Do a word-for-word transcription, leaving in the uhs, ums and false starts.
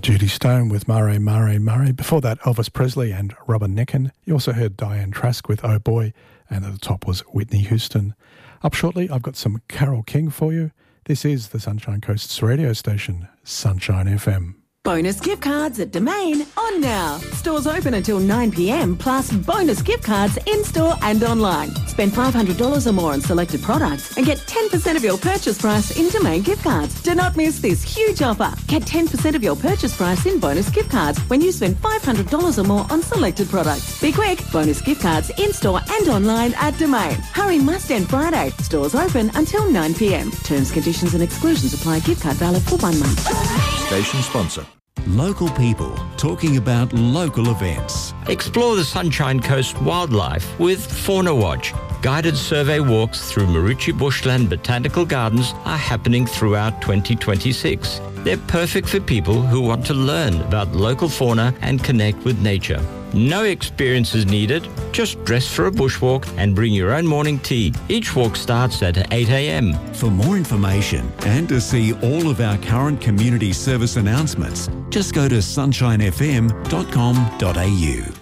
Judy Stone with Mare Mare Mare. Before that, Elvis Presley and Robin Nicken. You also heard Diane Trask with Oh Boy, and at the top was Whitney Houston. Up shortly, I've got some Carole King for you. This is the Sunshine Coast's radio station, Sunshine F M. Bonus gift cards at Domain on now. Stores open until nine p m, plus bonus gift cards in-store and online. Spend five hundred dollars or more on selected products and get ten percent of your purchase price in Domain gift cards. Do not miss this huge offer. Get ten percent of your purchase price in bonus gift cards when you spend five hundred dollars or more on selected products. Be quick. Bonus gift cards in-store and online at Domain. Hurry must end Friday. Stores open until nine p m. Terms, conditions and exclusions apply. Gift card valid for one month. Station sponsor. Local people talking about local events. Explore the Sunshine Coast wildlife with Fauna Watch. Guided survey walks through Marucci Bushland Botanical Gardens are happening throughout twenty twenty-six. They're perfect for people who want to learn about local fauna and connect with nature. No experience is needed. Just dress for a bushwalk and bring your own morning tea. Each walk starts at eight a m. For more information and to see all of our current community service announcements, just go to sunshine f m dot com dot a u.